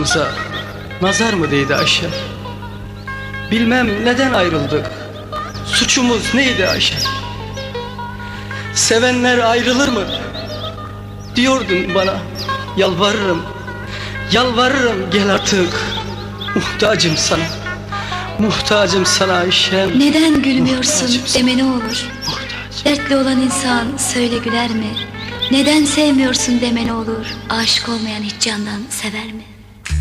Musa, nazar mı değdi Ayşe? Bilmem neden ayrıldık, suçumuz neydi Ayşe? Sevenler ayrılır mı? Diyordun bana, yalvarırım, yalvarırım gel artık. Muhtacım sana, muhtacım sana Ayşem. Neden gülmüyorsun deme ne olur. Muhtacım. Dertli olan insan söyle güler mi? Neden sevmiyorsun deme ne olur. Aşık olmayan hiç candan sever mi?